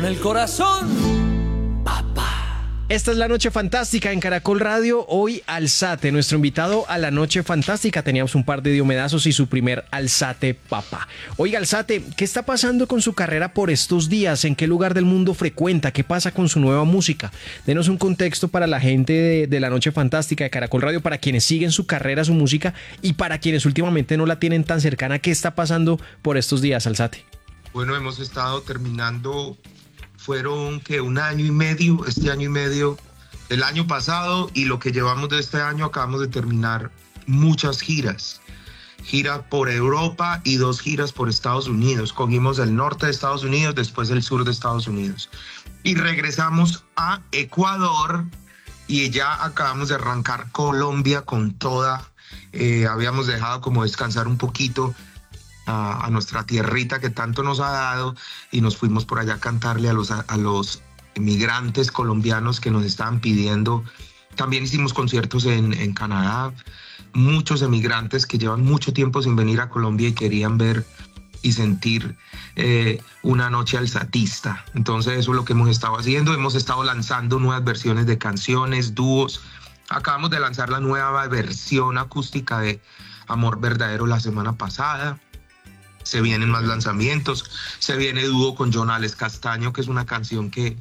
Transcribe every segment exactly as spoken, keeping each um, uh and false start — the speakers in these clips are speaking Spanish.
el corazón, papá. Esta es la Noche Fantástica en Caracol Radio. Hoy Alzate, nuestro invitado a la Noche Fantástica. Teníamos un par de diomedazos y su primer Alzate Papá. Oiga, Alzate, ¿qué está pasando con su carrera por estos días? ¿En qué lugar del mundo frecuenta? ¿Qué pasa con su nueva música? Denos un contexto para la gente de, de la Noche Fantástica de Caracol Radio, para quienes siguen su carrera, su música, y para quienes últimamente no la tienen tan cercana. ¿Qué está pasando por estos días, Alzate? Bueno, hemos estado terminando, fueron que un año y medio, este año y medio del año pasado, y lo que llevamos de este año acabamos de terminar muchas giras. Gira por Europa y dos giras por Estados Unidos. Cogimos el norte de Estados Unidos, después el sur de Estados Unidos. Y regresamos a Ecuador y ya acabamos de arrancar Colombia con toda. Eh, habíamos dejado como descansar un poquito A, a nuestra tierrita que tanto nos ha dado, y nos fuimos por allá a cantarle a los, a, a los emigrantes colombianos que nos estaban pidiendo. También hicimos conciertos en, en Canadá, muchos emigrantes que llevan mucho tiempo sin venir a Colombia y querían ver y sentir eh, una noche alzatista. Entonces eso es lo que hemos estado haciendo. Hemos estado lanzando nuevas versiones de canciones, dúos. Acabamos de lanzar la nueva versión acústica de Amor Verdadero la semana pasada. Se vienen más lanzamientos, se viene dúo con Jonales Castaño, que es una canción que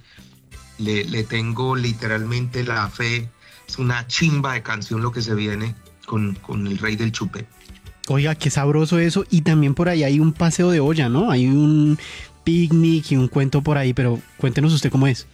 le, le tengo literalmente la fe. Es una chimba de canción lo que se viene con, con el Rey del Chupe. Oiga, qué sabroso eso. Y también por ahí hay un paseo de olla, ¿no? Hay un picnic y un cuento por ahí, pero cuéntenos usted cómo es.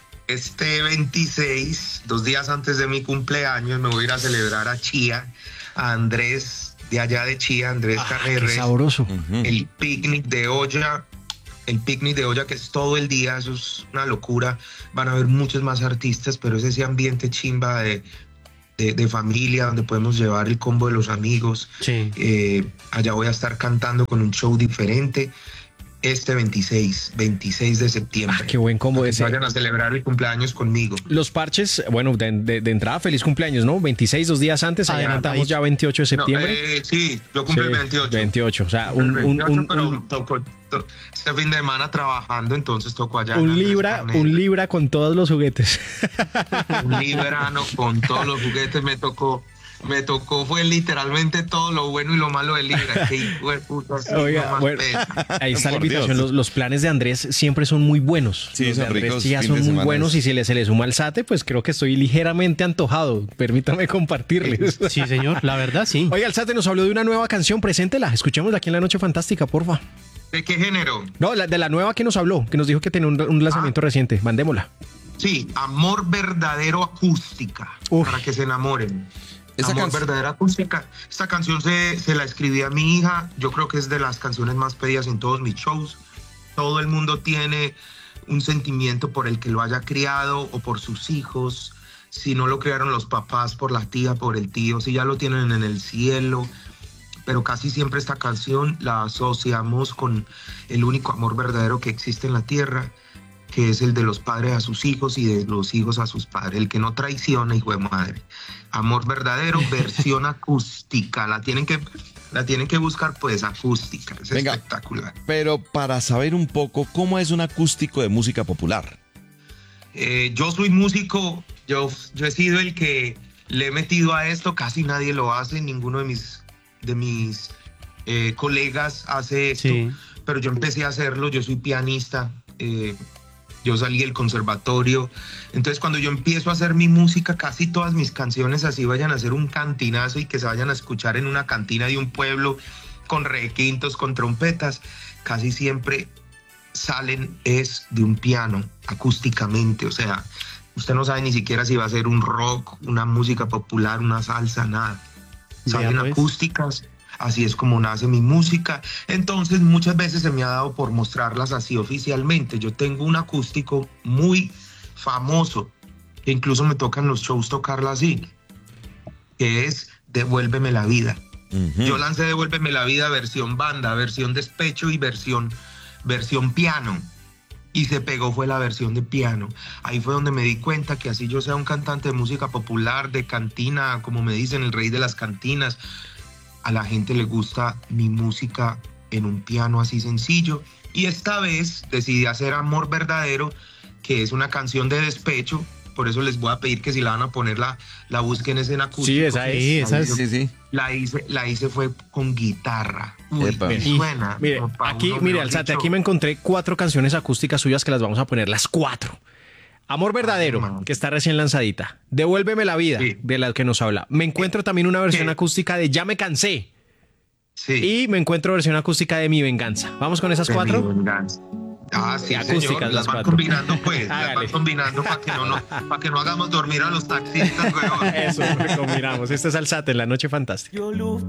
Este veintiséis, dos días antes de mi cumpleaños, me voy a ir a celebrar a Chía, a Andrés de allá de Chía, Andrés ah, Carreres. Qué sabroso. El picnic de olla, el picnic de olla que es todo el día, eso es una locura. Van a haber muchos más artistas, pero es ese ambiente chimba de, de, de familia, donde podemos llevar el combo de los amigos. Sí. Eh, allá voy a estar cantando con un show diferente. Este veintiséis de septiembre. Ah, qué buen combo ese. Vayan a celebrar el cumpleaños conmigo. Los parches, bueno, de, de, de entrada, feliz cumpleaños, ¿no? veintiséis, dos días antes, adelantamos ya veintiocho de septiembre. No, eh, sí, yo cumplo sí, el veintiocho. veintiocho, o sea, un... un, un, pero un toco, to, este fin de semana trabajando, entonces toco allá. Un libra, un libra con todos los juguetes. Un librano con todos los juguetes, me tocó... Me tocó, fue literalmente todo lo bueno y lo malo de Libra. Que hijo de puta, sí, Oiga, bueno, ahí está la invitación. Los, los planes de Andrés siempre son muy buenos. Sí, los son de Andrés ricos. Ya son muy buenos, y si le, se le suma Alzate, pues creo que estoy ligeramente antojado. Permítame compartirles. Sí, señor, la verdad, sí. Oiga, Alzate nos habló de una nueva canción, preséntela. Escuchémosla aquí en La Noche Fantástica, porfa. ¿De qué género? No, la, de la nueva que nos habló, que nos dijo que tenía un, un lanzamiento ah. reciente. Mandémosla. Sí, Amor Verdadero Acústica. Uf. Para que se enamoren. Esa Amor can... Verdadera Acústica. Esta canción se, se la escribí a mi hija. Yo creo que es de las canciones más pedidas en todos mis shows. Todo el mundo tiene un sentimiento por el que lo haya criado o por sus hijos. Si no lo criaron los papás, por la tía, por el tío. Si ya lo tienen en el cielo. Pero casi siempre esta canción la asociamos con el único amor verdadero que existe en la tierra, que es el de los padres a sus hijos y de los hijos a sus padres, el que no traiciona, hijo de madre. Amor Verdadero, versión acústica, la tienen que, la tienen que buscar, pues, acústica, es Venga, espectacular. Pero para saber un poco, ¿cómo es un acústico de música popular? Eh, yo soy músico, yo, yo he sido el que le he metido a esto, casi nadie lo hace, ninguno de mis, de mis eh, colegas hace esto, sí. Pero yo empecé a hacerlo, yo soy pianista, eh, yo salí del conservatorio, entonces cuando yo empiezo a hacer mi música, casi todas mis canciones así vayan a ser un cantinazo y que se vayan a escuchar en una cantina de un pueblo con requintos, con trompetas, casi siempre salen es de un piano, acústicamente, o sea, usted no sabe ni siquiera si va a ser un rock, una música popular, una salsa, nada. Salen pues. acústicas. Así es como nace mi música. Entonces muchas veces se me ha dado por mostrarlas así oficialmente. Yo tengo un acústico muy famoso, que incluso me toca en los shows tocarla así, que es Devuélveme la vida. Uh-huh. Yo lancé Devuélveme la vida versión banda, versión despecho y versión, versión piano. Y se pegó fue la versión de piano. Ahí fue donde me di cuenta que así yo sea un cantante de música popular, de cantina, como me dicen, el rey de las cantinas, a la gente le gusta mi música en un piano así sencillo. Y esta vez decidí hacer Amor Verdadero, que es una canción de despecho. Por eso les voy a pedir que si la van a poner, la, la busquen en acústico. Sí, esa es. Sí, esa es. Sí, sí. La hice, la hice fue con guitarra. Uy, Epa. me suena. Mire, como pa' aquí, uno, mire, mejor Alzate, dicho. aquí me encontré cuatro canciones acústicas suyas que las vamos a poner, las cuatro. Amor Verdadero, Ay, man. que está recién lanzadita. Devuélveme la vida, Sí. de la que nos habla. Me encuentro también una versión Sí. acústica de Ya me cansé. Sí. Y me encuentro versión acústica de Mi venganza. ¿Vamos con esas de cuatro? Mi venganza. Ah, sí, Acústicas señor. las Las van cuatro. combinando, pues. Las Hágale. van combinando para que, no, no, para que no hagamos dormir a los taxistas, weón. Eso, combinamos. Este es Alzate en la Noche Fantástica. Yo